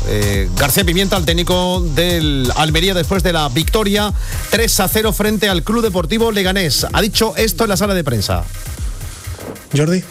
García Pimienta, el técnico del Almería, después de la victoria 3-0 frente al Club Deportivo Leganés. Ha dicho esto en la sala de prensa. Jordi.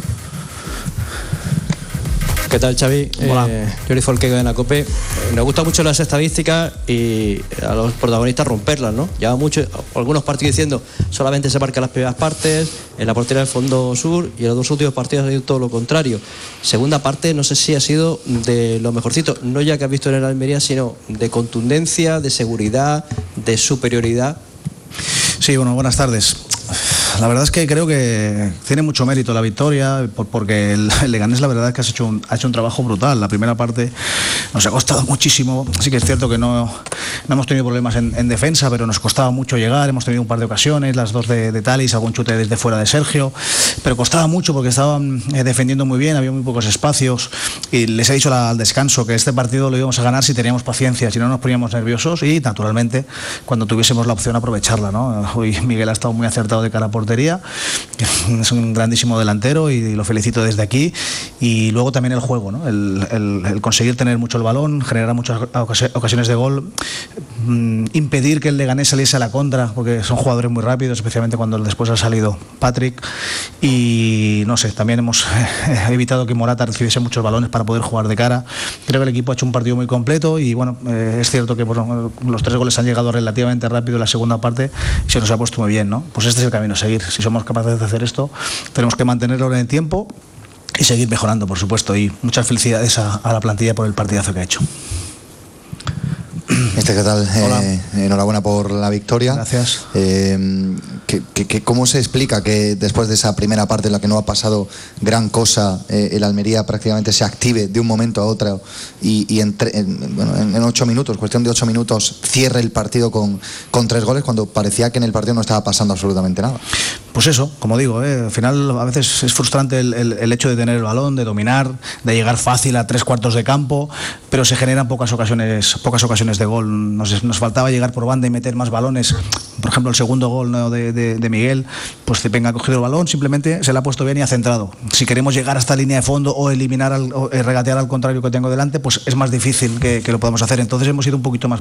¿Qué tal, Xavi? Jordi Folquega en la COPE. Nos gustan mucho las estadísticas y a los protagonistas romperlas, ¿no? Lleva mucho, algunos partidos diciendo solamente se marcan las primeras partes, en la portería del fondo sur, y en los dos últimos partidos ha sido todo lo contrario. Segunda parte, no sé si ha sido de lo mejorcito, no ya que has visto en el Almería, sino de contundencia, de seguridad, de superioridad. Sí, bueno, buenas tardes. La verdad es que creo que tiene mucho mérito la victoria, porque el Leganés, la verdad es que ha hecho un trabajo brutal. La primera parte nos ha costado muchísimo. Sí que es cierto que no hemos tenido problemas en defensa, pero nos costaba mucho llegar. Hemos tenido un par de ocasiones, las dos de Thalys, algún chute desde fuera de Sergio, pero costaba mucho porque estaban defendiendo muy bien, había muy pocos espacios, y les he dicho al descanso que este partido lo íbamos a ganar si teníamos paciencia, si no nos poníamos nerviosos y, naturalmente, cuando tuviésemos la opción, aprovecharla, ¿no? Hoy Miguel ha estado muy acertado de cara a portería, es un grandísimo delantero y lo felicito desde aquí. Y luego también el juego, ¿no? El conseguir tener mucho el balón, generar muchas ocasiones de gol, impedir que el Leganés saliese a la contra, porque son jugadores muy rápidos, especialmente cuando después ha salido Patrick. Y no sé, también hemos evitado que Morata recibiese muchos balones para poder jugar de cara. Creo que el equipo ha hecho un partido muy completo y, bueno, es cierto que los 3 goles han llegado relativamente rápido en la segunda parte y se nos ha puesto muy bien, ¿no? Pues este es el camino a seguir. Si somos capaces de hacer esto, tenemos que mantenerlo en el tiempo y seguir mejorando, por supuesto. Y muchas felicidades a la plantilla por el partidazo que ha hecho. ¿Qué tal? Enhorabuena por la victoria. Gracias. ¿Cómo se explica que después de esa primera parte en la que no ha pasado gran cosa, el Almería prácticamente se active de un momento a otro y en 8 minutos, cuestión de 8 minutos, cierre el partido con 3 goles cuando parecía que en el partido no estaba pasando absolutamente nada? Pues eso, como digo, al final a veces es frustrante el hecho de tener el balón, de dominar, de llegar fácil a 3/4 de campo, pero se generan pocas ocasiones de gol. Nos faltaba llegar por banda y meter más balones. Por ejemplo, el segundo gol, ¿no?, de Miguel, pues Cepena ha cogido el balón, simplemente se le ha puesto bien y ha centrado. Si queremos llegar hasta línea de fondo o eliminar o regatear al contrario que tengo delante, pues es más difícil que lo podamos hacer. Entonces hemos sido un poquito más